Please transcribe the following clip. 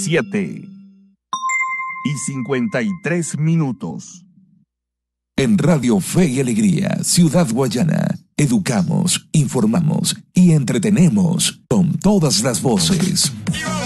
7:53. En Radio Fe y Alegría, Ciudad Guayana, educamos, informamos y entretenemos con todas las voces.